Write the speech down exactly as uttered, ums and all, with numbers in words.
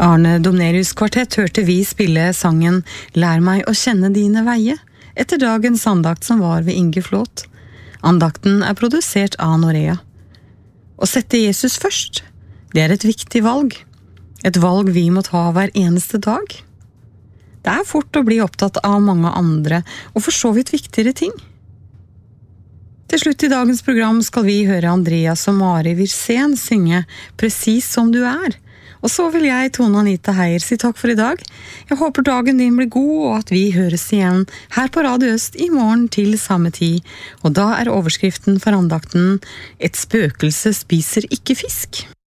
Arne Domnerius kvartett hørte vi spille sangen «Lær meg å kjenne dine veie», etter dagens andakt som var ved Inge Flåt. Andakten er produsert av Norea. Å sette Jesus først, det er et viktig valg. Et valg vi må ta hver eneste dag. Det er fort å bli opptatt av mange andre, og for så vidt viktigere ting. Til slutt i dagens program skal vi høre Andreas og Mari Wirsén synge «Precis som du er». Og så vil jeg, Tone Anita Heier, si takk for i dag. Jeg håper dagen din blir god, og at vi høres igjen her på Radio Øst i morgen til samme tid. Og da er overskriften for andakten «Et spøkelse spiser ikke fisk».